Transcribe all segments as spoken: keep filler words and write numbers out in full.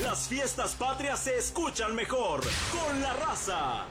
Las fiestas patrias se escuchan mejor con La Raza.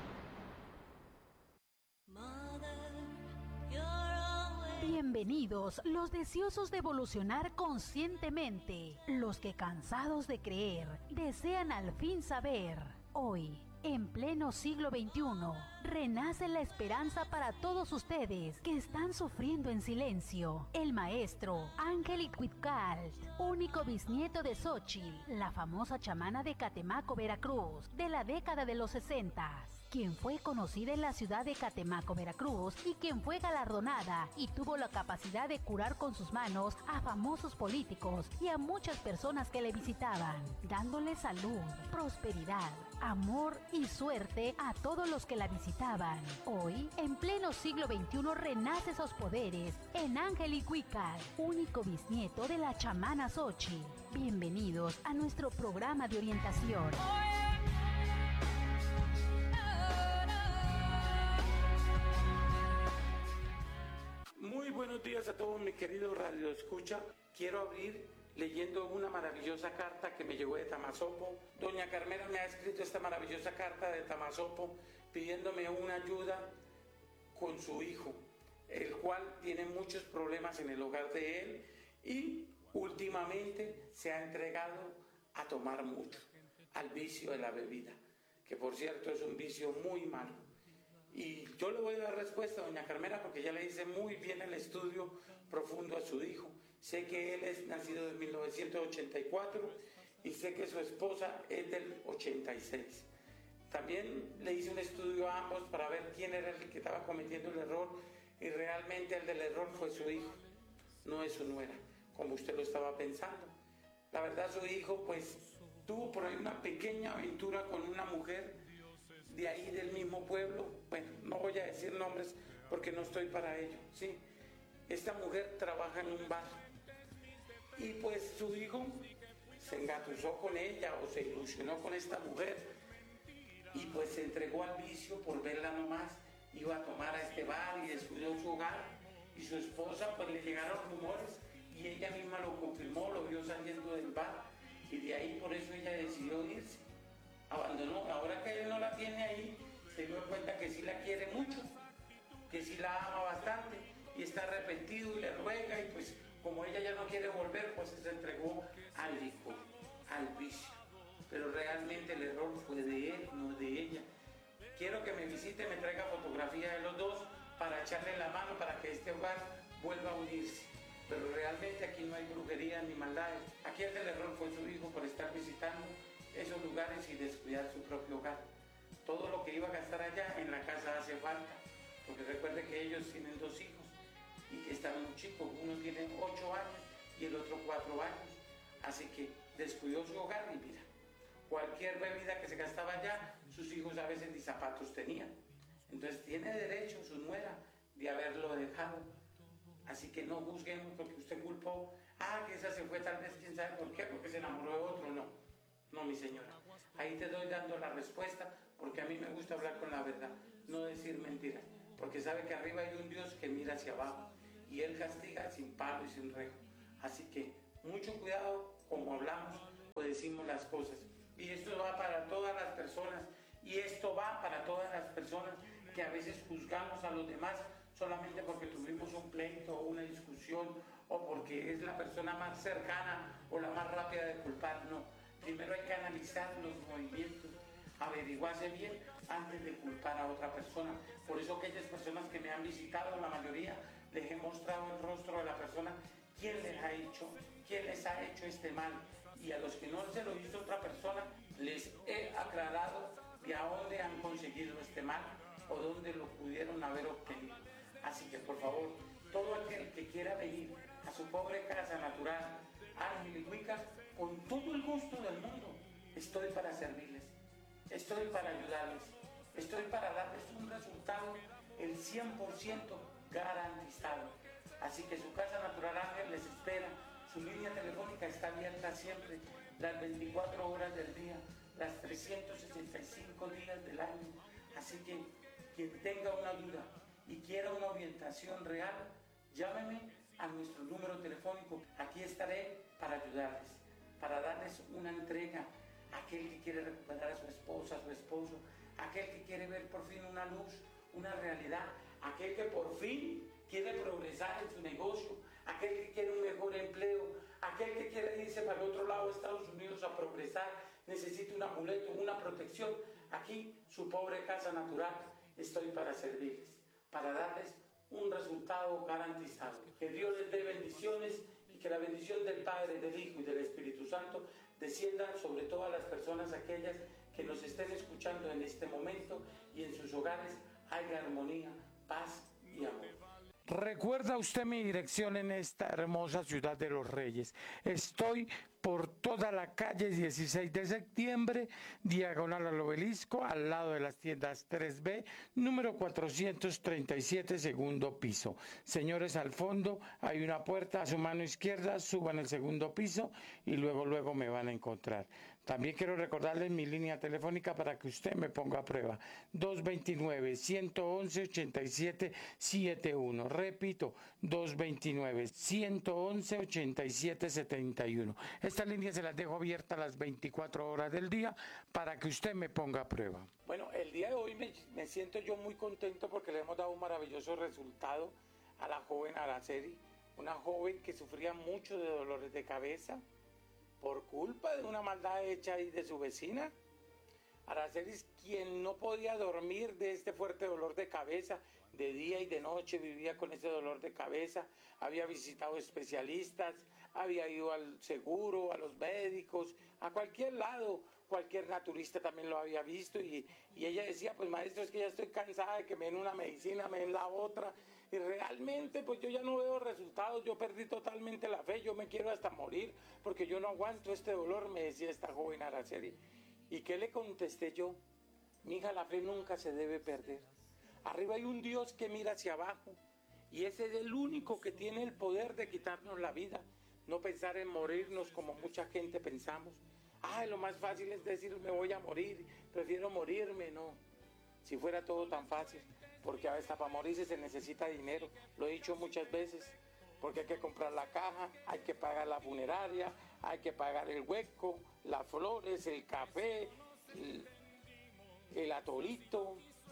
Bienvenidos los deseosos de evolucionar conscientemente, los que cansados de creer, desean al fin saber. Hoy, en pleno siglo veintiuno, renace la esperanza para todos ustedes que están sufriendo en silencio. El maestro Ángel Icuitcalt, único bisnieto de Xóchitl, la famosa chamana de Catemaco, Veracruz, de la década de los sesentas, quien fue conocida en la ciudad de Catemaco, Veracruz, y quien fue galardonada y tuvo la capacidad de curar con sus manos a famosos políticos y a muchas personas que le visitaban, dándole salud, prosperidad, amor y suerte a todos los que la visitaban. Hoy, en pleno siglo veintiuno, renace esos poderes en Ángel Icuitcalt, único bisnieto de la chamana Xóchitl. Bienvenidos a nuestro programa de orientación. Muy buenos días a todos, mi querido Radio Escucha. Quiero abrir leyendo una maravillosa carta que me llegó de Tamazopo. Doña Carmela me ha escrito esta maravillosa carta de Tamazopo pidiéndome una ayuda con su hijo, el cual tiene muchos problemas en el hogar de él y últimamente se ha entregado a tomar mucho, al vicio de la bebida, que por cierto es un vicio muy malo. Y yo le voy a dar respuesta a doña Carmela porque ya le hice muy bien el estudio profundo a su hijo. Sé que él es nacido en mil novecientos ochenta y cuatro y sé que su esposa es del ochenta y seis. También le hice un estudio a ambos para ver quién era el que estaba cometiendo el error, y realmente el del error fue su hijo, no es su nuera, como usted lo estaba pensando. La verdad, su hijo pues tuvo por ahí una pequeña aventura con una mujer de ahí del mismo pueblo. Bueno, no voy a decir nombres porque no estoy para ello, ¿sí? Esta mujer trabaja en un bar y pues su hijo se engatusó con ella o se ilusionó con esta mujer y pues se entregó al vicio por verla nomás. Iba a tomar a este bar y descuidó su hogar, y su esposa pues le llegaron rumores y ella misma lo confirmó, lo vio saliendo del bar, y de ahí por eso ella decidió irse. Abandonó. Ahora que él no la tiene ahí, se dio cuenta que sí la quiere mucho, que sí la ama bastante, y está arrepentido y le ruega, y pues como ella ya no quiere volver, pues se entregó al licor, al vicio. Pero realmente el error fue de él, no de ella. Quiero que me visite, me traiga fotografía de los dos para echarle la mano para que este hogar vuelva a unirse. Pero realmente aquí no hay brujería ni maldades. Aquí el del error fue su hijo por estar visitando esos lugares y descuidar su propio hogar. Todo lo que iba a gastar allá en la casa hace falta, porque recuerde que ellos tienen dos hijos y que están muy chicos. Uno tiene ocho años y el otro cuatro años. Así que descuidó su hogar y mira, cualquier bebida que se gastaba allá, sus hijos a veces ni zapatos tenían. Entonces tiene derecho su nuera de haberlo dejado. Así que no juzguemos porque usted culpó, ah, que esa se fue tal vez, quién sabe por qué, porque se enamoró de otro. No. No, mi señora, ahí te doy dando la respuesta porque a mí me gusta hablar con la verdad, no decir mentiras, porque sabe que arriba hay un Dios que mira hacia abajo y Él castiga sin palo y sin rejo. Así que mucho cuidado como hablamos o decimos las cosas. Y esto va para todas las personas, y esto va para todas las personas que a veces juzgamos a los demás solamente porque tuvimos un pleito o una discusión o porque es la persona más cercana o la más rápida de culpar. No. Primero hay que analizar los movimientos, averiguarse bien antes de culpar a otra persona. Por eso aquellas personas que me han visitado, la mayoría, les he mostrado el rostro de la persona, quién les ha hecho, quién les ha hecho este mal. Y a los que no se lo hizo otra persona, les he aclarado de a dónde han conseguido este mal o dónde lo pudieron haber obtenido. Así que por favor, todo aquel que quiera venir a su pobre casa natural, Ángel Icuitcalt, con todo el gusto del mundo, estoy para servirles, estoy para ayudarles, estoy para darles un resultado el cien por ciento garantizado. Así que su casa natural Ángel les espera. Su línea telefónica está abierta siempre, las veinticuatro horas del día, las trescientos sesenta y cinco días del año. Así que quien tenga una duda y quiera una orientación real, llámeme a nuestro número telefónico. Aquí estaré para ayudarles, para darles una una entrega, aquel que quiere recuperar a su esposa, a su esposo, aquel que quiere ver por fin una luz, una realidad, aquel que por fin quiere progresar en su negocio, aquel que quiere un mejor empleo, aquel que quiere irse para el otro lado de Estados Unidos a progresar, necesita un amuleto, una protección. Aquí, su pobre casa natural, estoy para servirles, para darles un resultado garantizado. Que Dios les dé bendiciones y que la bendición del Padre, del Hijo y del Espíritu Santo descienda sobre todas las personas, aquellas que nos estén escuchando en este momento, y en sus hogares haya armonía, paz y amor. ¿Recuerda usted mi dirección en esta hermosa ciudad de los Reyes? Estoy por toda la calle dieciséis de septiembre, diagonal al Obelisco, al lado de las tiendas tres B, número cuatrocientos treinta y siete, segundo piso. Señores, al fondo hay una puerta a su mano izquierda, suban el segundo piso y luego, luego me van a encontrar. También quiero recordarles mi línea telefónica para que usted me ponga a prueba. dos dos nueve, uno uno uno, ocho siete siete uno. Repito, dos dos nueve, uno uno uno, ocho siete siete uno. Esta línea se las dejo abierta a las veinticuatro horas del día para que usted me ponga a prueba. Bueno, el día de hoy me, me siento yo muy contento porque le hemos dado un maravilloso resultado a la joven Araceli, una joven que sufría mucho de dolores de cabeza por culpa de una maldad hecha ahí de su vecina. Araceli es quien no podía dormir de este fuerte dolor de cabeza, de día y de noche vivía con ese dolor de cabeza, había visitado especialistas, había ido al seguro, a los médicos, a cualquier lado, cualquier naturista también lo había visto, y, y ella decía, pues maestro, es que ya estoy cansada de que me den una medicina, me den la otra, y realmente pues yo ya no veo resultados, yo perdí totalmente la fe, yo me quiero hasta morir, porque yo no aguanto este dolor, me decía esta joven Araceli. ¿Y qué le contesté yo? Mija, la fe nunca se debe perder. Arriba hay un Dios que mira hacia abajo, y ese es el único que tiene el poder de quitarnos la vida. No pensar en morirnos como mucha gente pensamos. Ay, lo más fácil es decir, me voy a morir, prefiero morirme. No, si fuera todo tan fácil, porque a veces para morirse se necesita dinero, lo he dicho muchas veces, porque hay que comprar la caja, hay que pagar la funeraria, hay que pagar el hueco, las flores, el café, el, el atolito,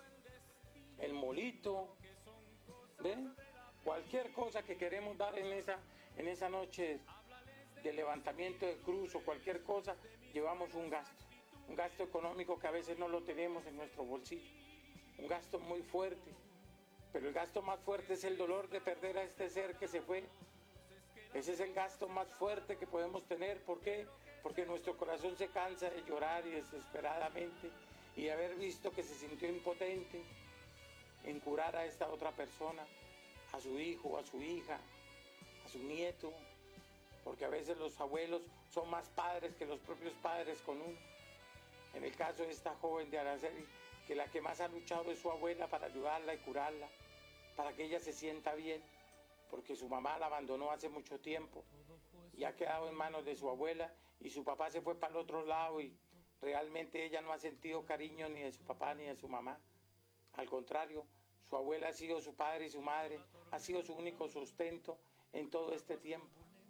el molito, ¿ven? Cualquier cosa que queremos dar en esa, en esa noche de levantamiento de cruz o cualquier cosa, llevamos un gasto, un gasto económico que a veces no lo tenemos en nuestro bolsillo, un gasto muy fuerte, pero el gasto más fuerte es el dolor de perder a este ser que se fue. Ese es el gasto más fuerte que podemos tener. ¿Por qué? Porque nuestro corazón se cansa de llorar y desesperadamente y de haber visto que se sintió impotente en curar a esta otra persona, a su hijo, a su hija, a su nieto, porque a veces los abuelos son más padres que los propios padres con uno. En el caso de esta joven de Araceli, que la que más ha luchado es su abuela para ayudarla y curarla, para que ella se sienta bien, porque su mamá la abandonó hace mucho tiempo y ha quedado en manos de su abuela, y su papá se fue para el otro lado y realmente ella no ha sentido cariño ni de su papá ni de su mamá. Al contrario, su abuela ha sido su padre y su madre, ha sido su único sustento en todo este tiempo.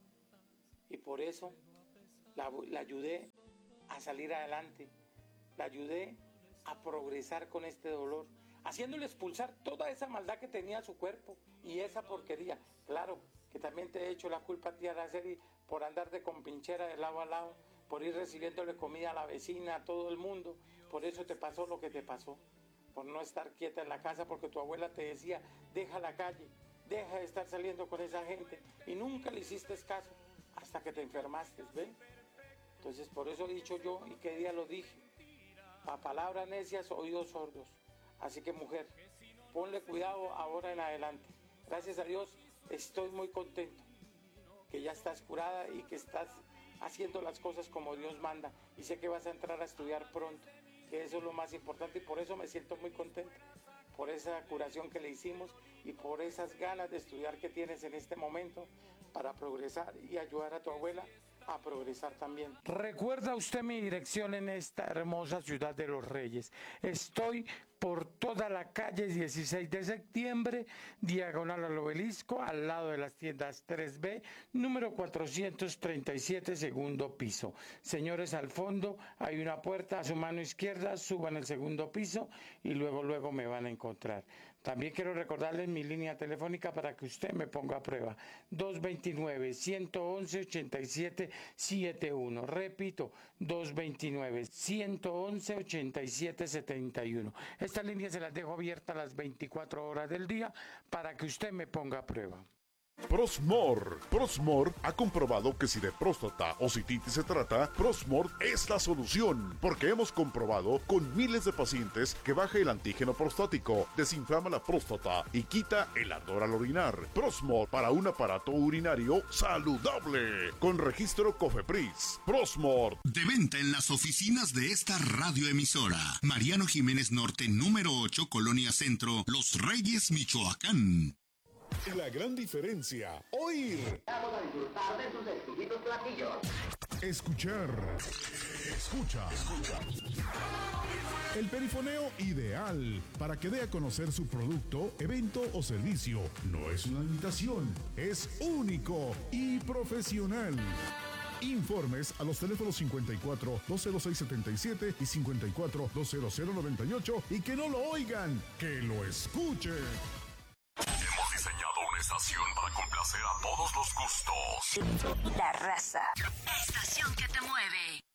Y por eso la, la ayudé a salir adelante, la ayudé a progresar con este dolor, haciéndole expulsar toda esa maldad que tenía su cuerpo y esa porquería. Claro, que también te he hecho la culpa a ti, Araceli, por andarte con pinchera de lado a lado, por ir recibiéndole comida a la vecina, a todo el mundo. Por eso te pasó lo que te pasó, por no estar quieta en la casa, porque tu abuela te decía, deja la calle, deja de estar saliendo con esa gente, y nunca le hiciste caso hasta que te enfermaste, ¿ven? Entonces por eso he dicho yo, y qué día lo dije, a palabras necias, oídos sordos. Así que mujer, ponle cuidado ahora en adelante. Gracias a Dios estoy muy contento que ya estás curada y que estás haciendo las cosas como Dios manda, y sé que vas a entrar a estudiar pronto, que eso es lo más importante, y por eso me siento muy contento, por esa curación que le hicimos y por esas ganas de estudiar que tienes en este momento para progresar y ayudar a tu abuela a progresar también. ¿Recuerda usted mi dirección en esta hermosa ciudad de Los Reyes? Estoy por toda la calle dieciséis de septiembre, diagonal al Obelisco, al lado de las tiendas tres B, número cuatrocientos treinta y siete, segundo piso. Señores, al fondo hay una puerta a su mano izquierda, suban el segundo piso y luego, luego me van a encontrar. También quiero recordarles mi línea telefónica para que usted me ponga a prueba. dos dos nueve, uno uno uno, ocho siete siete uno. Repito, dos dos nueve, uno uno uno, ocho siete siete uno. Esta línea se las dejo abierta las veinticuatro horas del día para que usted me ponga a prueba. Prosmor. Prosmor ha comprobado que si de próstata o cistitis se trata, Prosmor es la solución, porque hemos comprobado con miles de pacientes que baja el antígeno prostático, desinflama la próstata y quita el ardor al orinar. Prosmor para un aparato urinario saludable, con registro COFEPRIS. Prosmor. De venta en las oficinas de esta radioemisora. Mariano Jiménez Norte, número ocho, Colonia Centro, Los Reyes, Michoacán. La gran diferencia, oír. Vamos a disfrutar de sus exquisitos platillos. Escuchar. Escucha. Escucha. El perifoneo ideal para que dé a conocer su producto, evento o servicio. No es una imitación, es único y profesional. Informes a los teléfonos cincuenta y cuatro, dos cero seis, setenta y siete y cincuenta y cuatro, dos cero cero, noventa y ocho y que no lo oigan, que lo escuchen. Hemos diseñado una estación para complacer a todos los gustos. La raza. La estación que te mueve.